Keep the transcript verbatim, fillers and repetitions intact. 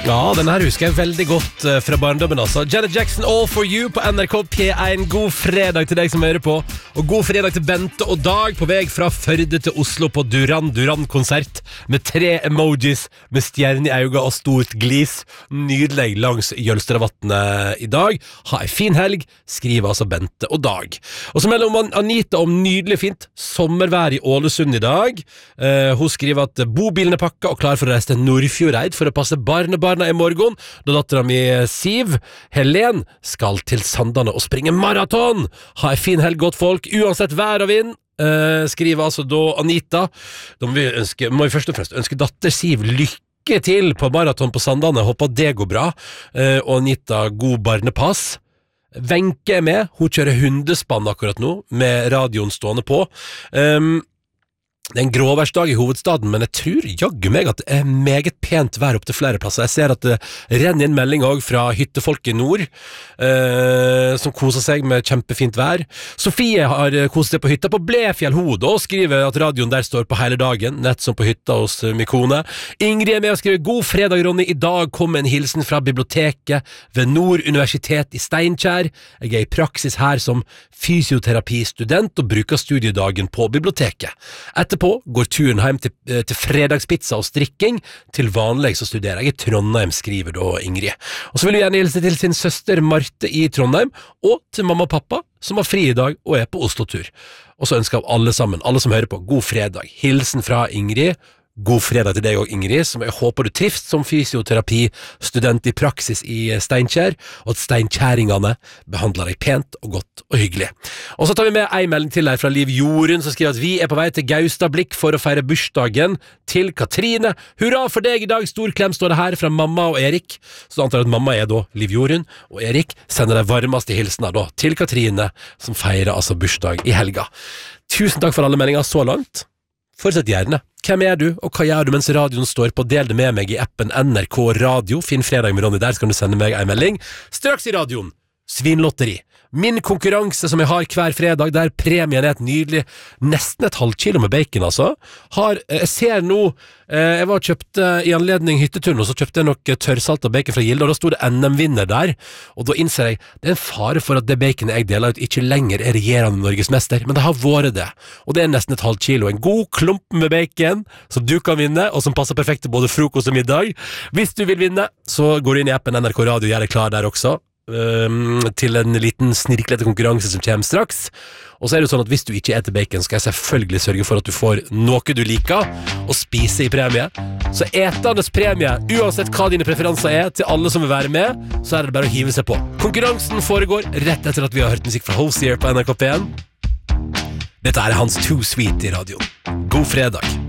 Ja, den her husker jeg veldig godt uh, fra barndommen altså. Janet Jackson, All For You på N R K P én. God fredag til deg som hører på. Og god fredag til Bente og Dag på vei fra Førde til Oslo på Duran Duran-konsert. Med tre emojis med stjerne i øynene og stort glis. Nydelig langs Jølstravatnet i dag. Ha en fin helg, skriver altså Bente og Dag. Og så melder om Anita om nydelig fint sommervær i Ålesund i dag. Uh, hun skriver at bobilen er pakket og klar for å reise til Nordfjordeid for å passe barnebarn i morgen, da datteren min Siv, Helen, skal til Sandane og springe maraton. Ha en fin helg, godt folk, uansett vær og vind, uh, skriver altså da Anita. Da må vi, ønske, må vi først og fremst ønske datter Siv lykke til på maraton på Sandane. Håper det går bra. Uh, og Anita, god barnepass. Wenche er med, hun kjører hundespann akkurat nå, med radioen stående på. Um, Det er en gråværsdag i hovedstaden, men jeg tror jaggu meg at det er meget pent vær opp til flere plasser. Jeg ser at det renner inn melding også fra hyttefolk i nord, eh, som koser seg med kjempefint vær. Sofie har koset seg på hytta på Blefjell Hode, og skriver at radioen der står på hele dagen, nett som på hytta hos min kone. Ingrid er med og skriver, god fredag Ronny, i dag kom en hilsen fra biblioteket ved Nord Universitet i Steinkjer. Jeg er i praksis her som fysioterapistudent og bruker studiedagen på biblioteket. Etterpå går turen hjem til, til fredagspizza og strikking. Til vanlig så studerer jeg i Trondheim, skriver da Ingrid. Og så vil vi gjerne hilse til sin søster Marte i Trondheim, og til mamma og pappa, som har fri i dag og er på Oslo-tur. Og så ønsker jeg alle sammen, alle som hører på, god fredag. Hilsen fra Ingrid. God fredag til deg og Ingrid, som jeg håper du trives som fysioterapi-student i praksis i Steinkjer, og at steinkjæringene behandler deg pent og godt og hyggelig. Og så tar vi med en melding til her fra Liv Jorunn, som skriver at vi er på vei til Gaustablikk for å feire bursdagen til Katrine. Hurra for deg i dag, stor klem står det her fra mamma og Erik. Så du antar at mamma er da Liv Jorunn, og Erik sender de varmeste hilsene da til Katrine, som feirer altså bursdag i helga. Tusen takk for alle meldinger så langt. Fortsett gjerne. Hvem er du, og hva gjør du mens radioen står på? Del det med meg i appen N R K Radio. Finn fredag med Ronny der, så kan du sende meg en melding. Straks i radioen, Svinlotteri. Min konkurranse som jeg har hver fredag, der premien er et nydelig, nesten et halvt kilo med bacon, altså. Har, jeg ser nå, eh, jeg var kjøpt i anledning hytteturen, og så kjøpte jeg nok tørrsalt og bacon fra Gilde, og da stod det N M-vinner der, og da innser jeg, det er en fare for at det baconet jeg deler ut ikke lenger er regjerende Norgesmester, men det har vært det, og det er nesten et halvt kilo, en god klump med bacon, som du kan vinne, og som passer perfekt til både frokost og middag. Hvis du vil vinne, så går du inn i appen N R K Radio, gjør deg klar der også, Um, til en liten snirklete konkurranse som kommer straks. Og så er det jo sånn at hvis du ikke eter bacon, skal jeg selvfølgelig sørge for at du får noe du liker å spise i premie. Så etandes premie, uansett hva dine preferanser er, til alle som vil være med, så er det bare å hive seg på. Konkurransen foregår rett etter at vi har hørt musikk fra Hosier på N R K P én. Dette er hans Too Sweet i radio. God fredag.